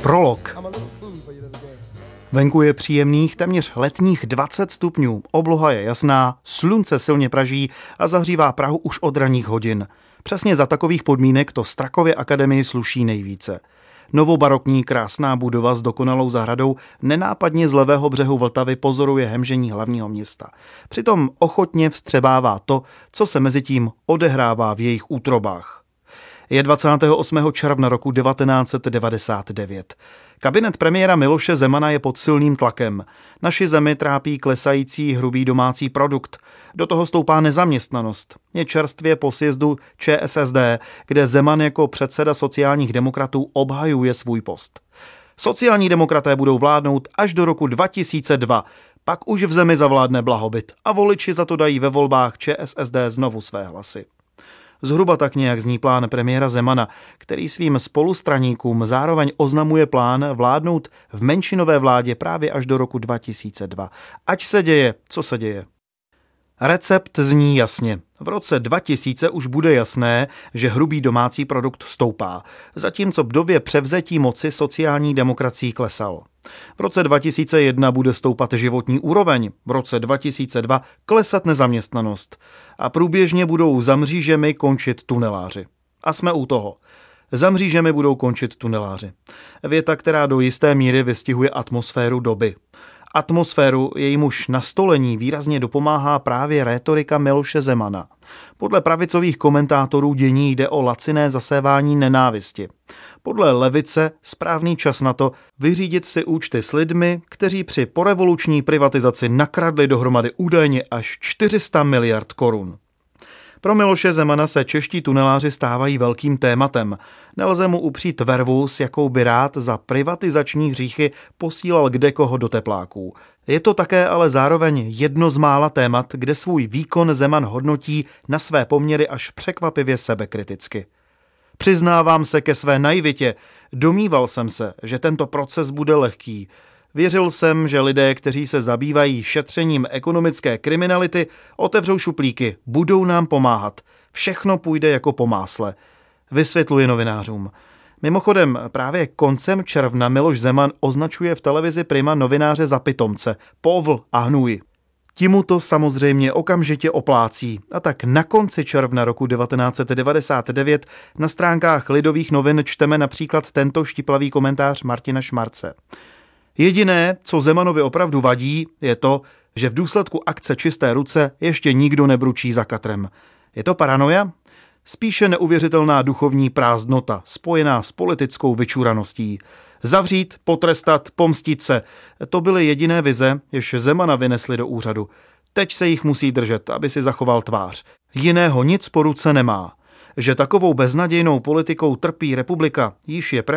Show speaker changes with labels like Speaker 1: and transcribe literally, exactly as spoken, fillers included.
Speaker 1: Prolog. Venku je příjemných, téměř letních dvacet stupňů, obloha je jasná, slunce silně praží a zahřívá Prahu už od ranních hodin. Přesně za takových podmínek to Strakově akademii sluší nejvíce. Novobarokní krásná budova s dokonalou zahradou nenápadně z levého břehu Vltavy pozoruje hemžení hlavního města. Přitom ochotně vstřebává to, co se mezitím odehrává v jejich útrobách. Je dvacátého osmého června roku devatenáct set devadesát devět. Kabinet premiéra Miloše Zemana je pod silným tlakem. Naši zemi trápí klesající hrubý domácí produkt. Do toho stoupá nezaměstnanost. Je čerstvě po sjezdu ČSSD, kde Zeman jako předseda sociálních demokratů obhajuje svůj post. Sociální demokraté budou vládnout až do roku dva tisíce dva. Pak už v zemi zavládne blahobyt a voliči za to dají ve volbách ČSSD znovu své hlasy. Zhruba tak nějak zní plán premiéra Zemana, který svým spolustraníkům zároveň oznamuje plán vládnout v menšinové vládě právě až do roku dva tisíce dva. Ať se děje, co se děje. Recept zní jasně. V roce dva tisíce už bude jasné, že hrubý domácí produkt stoupá, zatímco v době převzetí moci sociální demokracií klesal. V roce dva tisíce jedna bude stoupat životní úroveň, v roce dva tisíce dva klesat nezaměstnanost a průběžně budou za mřížemi končit tuneláři. A jsme u toho. Za mřížemi budou končit tuneláři. Věta, která do jisté míry vystihuje atmosféru doby. Atmosféru, jejímuž nastolení výrazně dopomáhá právě rétorika Miloše Zemana. Podle pravicových komentátorů dění jde o laciné zasévání nenávisti. Podle levice správný čas na to vyřídit si účty s lidmi, kteří při porevoluční privatizaci nakradli dohromady údajně až čtyři sta miliard korun. Pro Miloše Zemana se čeští tuneláři stávají velkým tématem. Nelze mu upřít vervu, s jakou by rád za privatizační hříchy posílal kdekoho do tepláků. Je to také ale zároveň jedno z mála témat, kde svůj výkon Zeman hodnotí na své poměry až překvapivě sebekriticky. Přiznávám se ke své naivitě, domníval jsem se, že tento proces bude lehký. Věřil jsem, že lidé, kteří se zabývají šetřením ekonomické kriminality, otevřou šuplíky, budou nám pomáhat. Všechno půjde jako po másle. Vysvětluje novinářům. Mimochodem, právě koncem června Miloš Zeman označuje v televizi Prima novináře za pitomce, povl a hnůj. Ti mu to samozřejmě okamžitě oplácí a tak na konci června roku devatenáct set devadesát devět na stránkách Lidových novin čteme například tento štiplavý komentář Martina Šmarce. Jediné, co Zemanovi opravdu vadí, je to, že v důsledku akce Čisté ruce ještě nikdo nebručí za katrem. Je to paranoja? Spíše neuvěřitelná duchovní prázdnota, spojená s politickou vyčuraností. Zavřít, potrestat, pomstit se. To byly jediné vize, jež Zemana vynesli do úřadu. Teď se jich musí držet, aby si zachoval tvář. Jiného nic po ruce nemá. Že takovou beznadějnou politikou trpí republika, již je